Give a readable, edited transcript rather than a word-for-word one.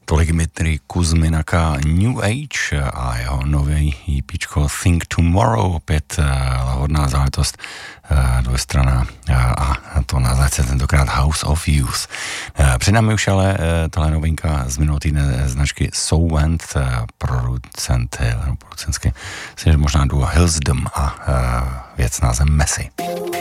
Tolik Dmitry Kuzminaka New Age a jeho nový EPčko Think Tomorrow, opět lahodná záležitost, dvojstrana a to na značce tentokrát House of Youth. Před námi už ale tahle novinka z minulého týdne značky Soulvent, producentské, možná duo Hillsdom a věc názvem Messy.